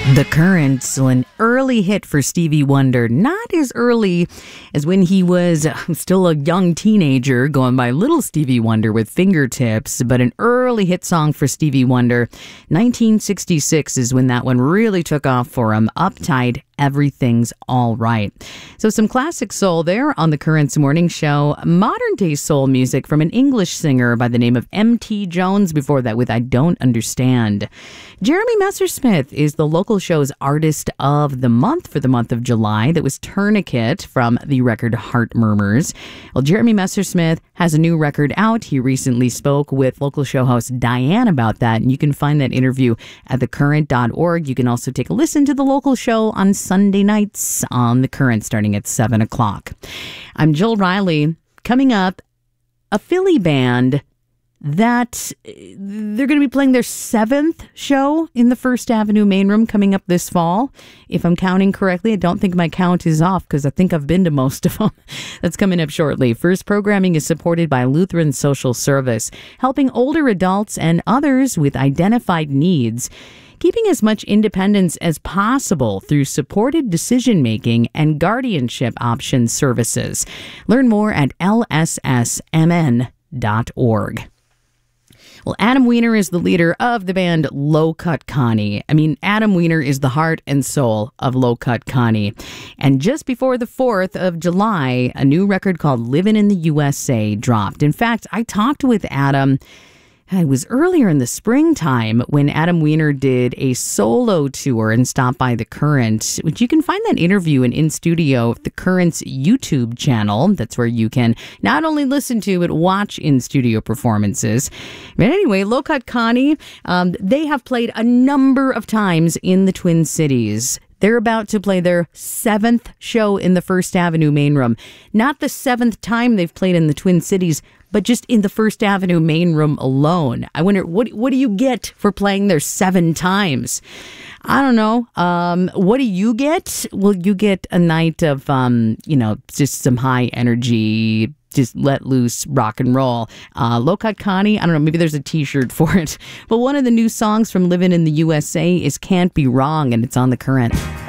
The Currents, an early hit for Stevie Wonder. Not as early as when he was still a young teenager going by Little Stevie Wonder with Fingertips, but an early hit song for Stevie Wonder. 1966 is when that one really took off for him. Uptight, Everything's All Right. So some classic soul there on the Currents Morning Show. Modern day soul music from an English singer by the name of M.T. Jones. Before that with I Don't Understand. Jeremy Messersmith is the local show's Artist of the Month for the month of July. That was Tourniquet from the record Heart Murmurs. Well, Jeremy Messersmith has a new record out. He recently spoke with local show host Diane about that, and you can find that interview at thecurrent.org. You can also take a listen to the local show on Sunday nights on The Current starting at 7 o'clock. I'm Jill Riley. Coming up, a Philly band that they're going to be playing their 7th show in the First Avenue Main Room coming up this fall. If I'm counting correctly, I don't think my count is off because I think I've been to most of them. That's coming up shortly. First programming is supported by Lutheran Social Service, helping older adults and others with identified needs, keeping as much independence as possible through supported decision-making and guardianship options services. Learn more at lssmn.org. Well, Adam Weiner is the leader of the band Low Cut Connie. I mean, Adam Weiner is the heart and soul of Low Cut Connie. And just before the 4th of July, a new record called Livin' in the USA dropped. In fact, I talked with Adam. It was earlier in the springtime when Adam Weiner did a solo tour and stopped by The Current, which you can find that interview in studio at The Current's YouTube channel. That's where you can not only listen to, but watch in-studio performances. But anyway, Low Cut Connie, they have played a number of times in the Twin Cities. They're about to play their 7th show in the First Avenue Main Room. Not the 7th time they've played in the Twin Cities, but just in the First Avenue Main Room alone. I wonder, what do you get for playing there 7 times? I don't know. What do you get? Well, you get a night of, just some high energy, just let loose rock and roll. Low Cut Connie, I don't know, maybe there's a t-shirt for it. But one of the new songs from Livin' in the USA is Can't Be Wrong, and it's on The Current.